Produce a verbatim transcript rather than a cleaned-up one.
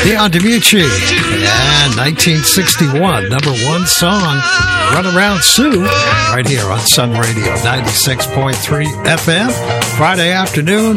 Leon DiMucci, and nineteen sixty-one, number one song, Run Around Sue, right here on Sun Radio, ninety-six point three F M. Friday afternoon,